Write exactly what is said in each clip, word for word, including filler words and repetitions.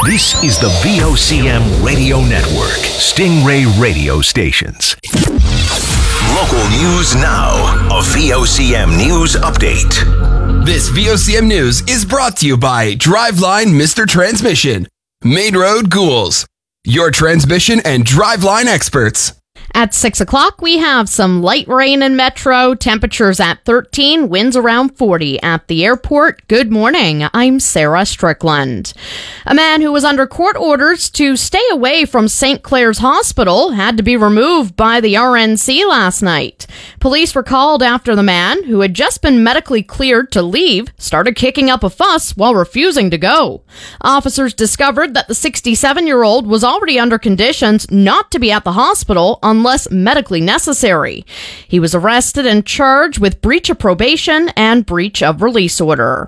This is the V O C M Radio Network, Stingray Radio Stations. Local news now. A V O C M News Update. This V O C M News is brought to you by Driveline Mister Transmission, Main Road Ghouls, your transmission and driveline experts. At six o'clock, we have some light rain in Metro, temperatures at thirteen, winds around forty at the airport. Good morning, I'm Sarah Strickland. A man who was under court orders to stay away from Saint Clair's Hospital had to be removed by the R N C last night. Police were called after the man, who had just been medically cleared to leave, started kicking up a fuss while refusing to go. Officers discovered that the sixty-seven-year-old was already under conditions not to be at the hospital unless Unless medically necessary. He was arrested and charged with breach of probation and breach of release order.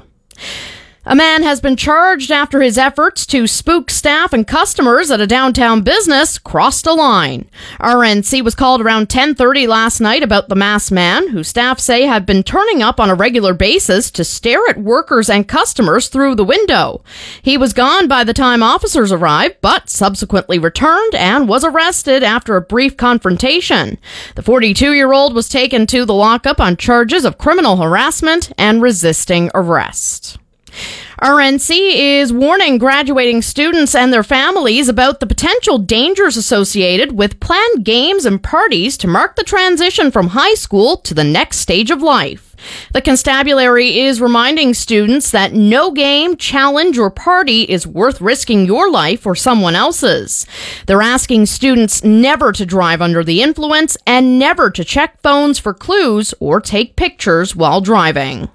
A man has been charged after his efforts to spook staff and customers at a downtown business crossed a line. R N C was called around ten thirty last night about the masked man, who staff say had been turning up on a regular basis to stare at workers and customers through the window. He was gone by the time officers arrived, but subsequently returned and was arrested after a brief confrontation. The forty-two-year-old was taken to the lockup on charges of criminal harassment and resisting arrest. R N C is warning graduating students and their families about the potential dangers associated with planned games and parties to mark the transition from high school to the next stage of life. The constabulary is reminding students that no game, challenge, or party is worth risking your life or someone else's. They're asking students never to drive under the influence and never to check phones for clues or take pictures while driving.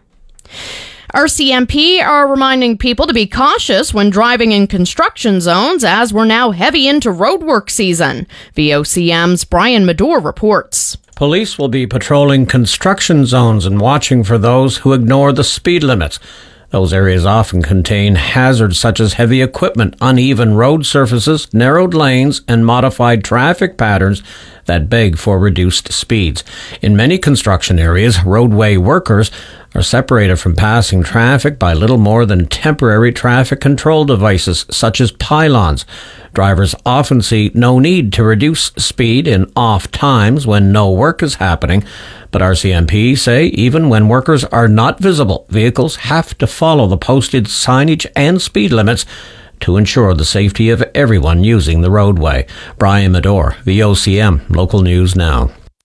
R C M P are reminding people to be cautious when driving in construction zones, as we're now heavy into roadwork season. V O C M's Brian Medore reports. Police will be patrolling construction zones and watching for those who ignore the speed limits. Those areas often contain hazards such as heavy equipment, uneven road surfaces, narrowed lanes, and modified traffic patterns that beg for reduced speeds. In many construction areas, roadway workers are separated from passing traffic by little more than temporary traffic control devices, such as pylons. Drivers often see no need to reduce speed in off times when no work is happening, but R C M P say even when workers are not visible, vehicles have to follow the posted signage and speed limits to ensure the safety of everyone using the roadway. Brian Medore, V O C M, Local News Now.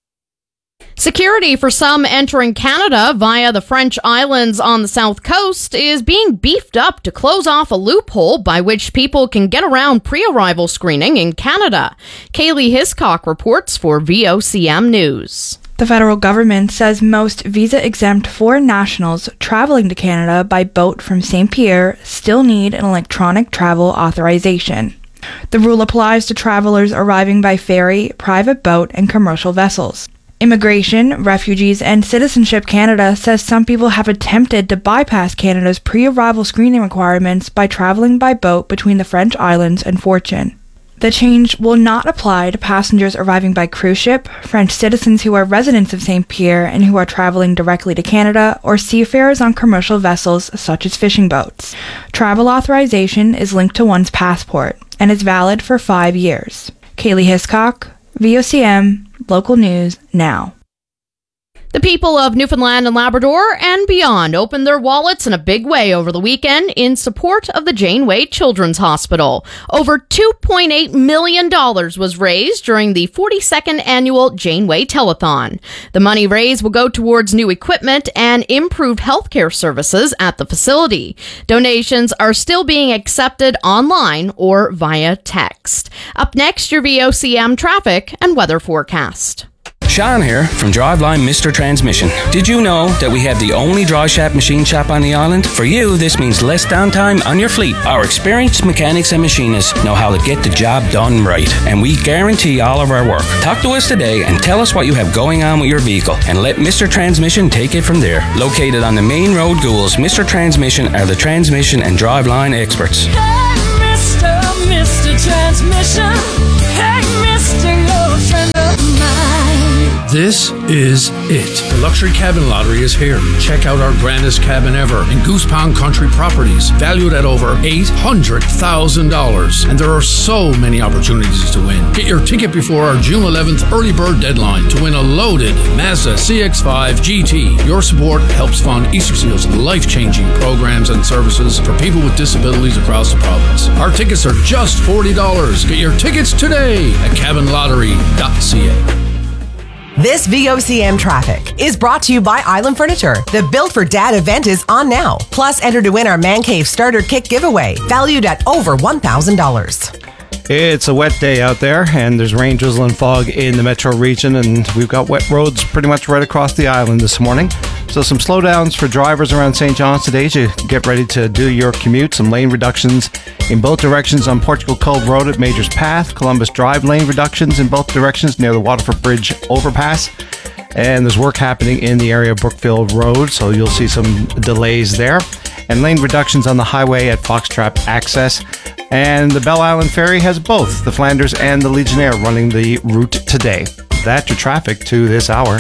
Security for some entering Canada via the French islands on the south coast is being beefed up to close off a loophole by which people can get around pre-arrival screening in Canada. Kaylee Hiscock reports for V O C M News. The federal government says most visa-exempt foreign nationals traveling to Canada by boat from Saint Pierre still need an electronic travel authorization. The rule applies to travelers arriving by ferry, private boat, and commercial vessels. Immigration, Refugees, and Citizenship Canada says some people have attempted to bypass Canada's pre-arrival screening requirements by traveling by boat between the French islands and Fortune. The change will not apply to passengers arriving by cruise ship, French citizens who are residents of Saint Pierre and who are traveling directly to Canada, or seafarers on commercial vessels such as fishing boats. Travel authorization is linked to one's passport and is valid for five years. Kaylee Hiscock, V O C M, Local News Now. The people of Newfoundland and Labrador and beyond opened their wallets in a big way over the weekend in support of the Janeway Children's Hospital. Over two point eight million dollars was raised during the forty-second annual Janeway Telethon. The money raised will go towards new equipment and improved healthcare services at the facility. Donations are still being accepted online or via text. Up next, your V O C M traffic and weather forecast. Sean here from Driveline Mister Transmission. Did you know that we have the only dry shaft machine shop on the island? For you, this means less downtime on your fleet. Our experienced mechanics and machinists know how to get the job done right, and we guarantee all of our work. Talk to us today and tell us what you have going on with your vehicle, and let Mister Transmission take it from there. Located on the main road Ghouls, Mister Transmission are the transmission and driveline experts. Hey, Mister, Mister Transmission. Hey, Mister, you're a friend of mine. This is it. The Luxury Cabin Lottery is here. Check out our grandest cabin ever in Goose Pond Country Properties, valued at over eight hundred thousand dollars. And there are so many opportunities to win. Get your ticket before our June eleventh early bird deadline to win a loaded Mazda C X five G T. Your support helps fund Easter Seal's life-changing programs and services for people with disabilities across the province. Our tickets are just forty dollars. Get your tickets today at cabin lottery dot c a. This V O C M traffic is brought to you by Island Furniture. The Built for Dad event is on now. Plus, enter to win our Man Cave Starter Kit giveaway, valued at over one thousand dollars. It's a wet day out there, and there's rain, drizzle, and fog in the metro region, and we've got wet roads pretty much right across the island this morning. So some slowdowns for drivers around Saint John's today to get ready to do your commute. Some lane reductions in both directions on Portugal Cove Road at Majors Path. Columbus Drive lane reductions in both directions near the Waterford Bridge overpass. And there's work happening in the area of Brookfield Road, so you'll see some delays there. And lane reductions on the highway at Foxtrap Access. And the Bell Island Ferry has both the Flanders and the Legionnaire running the route today. That's your traffic to this hour.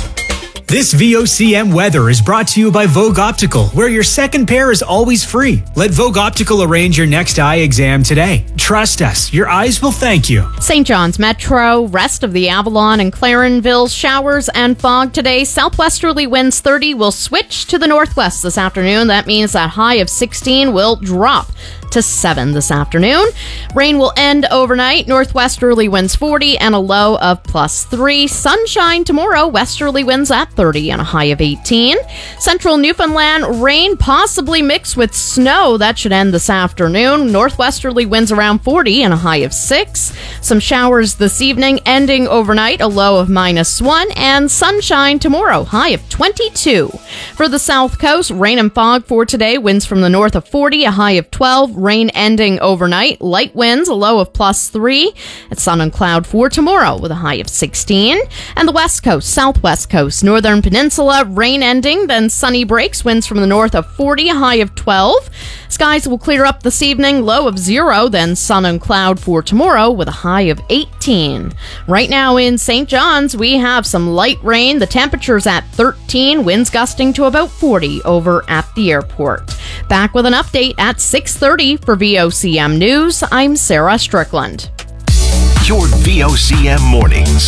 This V O C M weather is brought to you by Vogue Optical, where your second pair is always free. Let Vogue Optical arrange your next eye exam today. Trust us, your eyes will thank you. Saint John's Metro, rest of the Avalon and Clarenville, showers and fog today. Southwesterly winds thirty will switch to the northwest this afternoon. That means that high of sixteen will drop to seven this afternoon. Rain will end overnight. Northwesterly winds forty and a low of plus three. Sunshine tomorrow. Westerly winds at thirty and a high of eighteen. Central Newfoundland, rain possibly mixed with snow. That should end this afternoon. Northwesterly winds around forty and a high of six. Some showers this evening, ending overnight. A low of minus one. And sunshine tomorrow. High of twenty-two. For the south coast, rain and fog for today. Winds from the north of forty, a high of twelve. Rain ending overnight. Light winds, a low of plus three. It's sun and cloud for tomorrow with a high of sixteen. And the west coast, southwest coast, northern peninsula, rain ending, then sunny breaks. Winds from the north of forty, a high of twelve. Skies will clear up this evening, low of zero, then sun and cloud for tomorrow with a high of eighteen. Right now in Saint John's, we have some light rain. The temperature's at thirteen, winds gusting to about forty over at the airport. Back with an update at six thirty for V O C M News. I'm Sarah Strickland. Your V O C M mornings.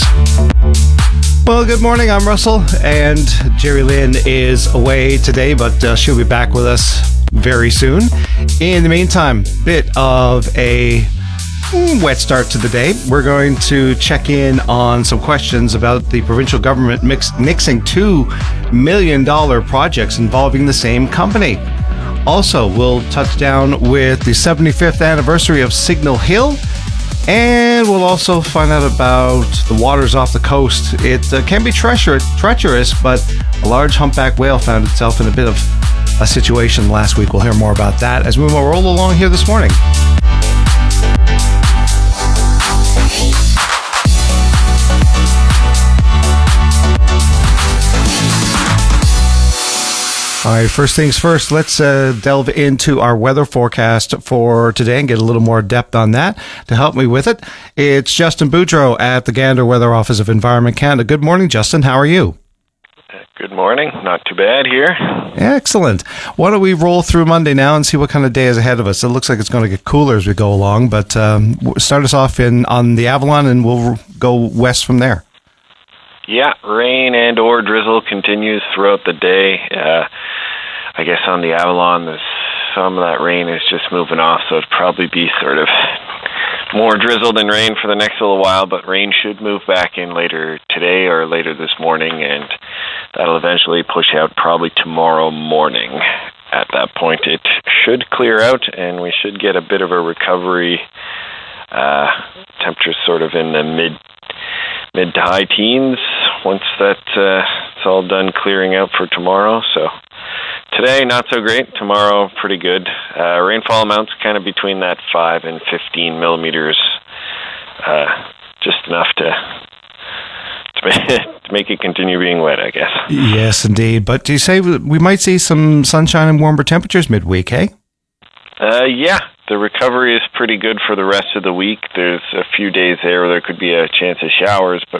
Well, good morning. I'm Russell, and Jerry Lynn is away today, but uh, she'll be back with us very soon. In the meantime, bit of a wet start to the day. We're going to check in on some questions about the provincial government mix, mixing two million dollars projects involving the same company. Also, we'll touch down with the seventy-fifth anniversary of Signal Hill, and we'll also find out about the waters off the coast. It uh, can be treacherous, treacherous, but a large humpback whale found itself in a bit of a situation last week. We'll hear more about that as we will roll along here this morning. All right, first things first, let's uh, delve into our weather forecast for today and get a little more depth on that. To help me with it, it's Justin Boudreau at the Gander Weather Office of Environment Canada. Good morning, Justin. How are you? Good morning. Not too bad here. Excellent. Why don't we roll through Monday now and see what kind of day is ahead of us? It looks like it's going to get cooler as we go along, but um, start us off in on the Avalon and we'll go west from there. Yeah, rain and or drizzle continues throughout the day. Uh, I guess on the Avalon, there's some of that rain is just moving off, so it'd probably be sort of more drizzle than rain for the next little while, but rain should move back in later today or later this morning, and that'll eventually push out probably tomorrow morning. At that point, it should clear out, and we should get a bit of a recovery. Uh, temperatures sort of in the mid mid to high teens once that uh, it's all done clearing out for tomorrow. So today, not so great. Tomorrow, pretty good. Uh, rainfall amounts kind of between that five and fifteen millimeters. Uh, just enough to to make, to make it continue being wet, I guess. Yes, indeed. But do you say we might see some sunshine and warmer temperatures midweek, eh? Uh, yeah. The recovery is pretty good for the rest of the week. There's a few days there where there could be a chance of showers, but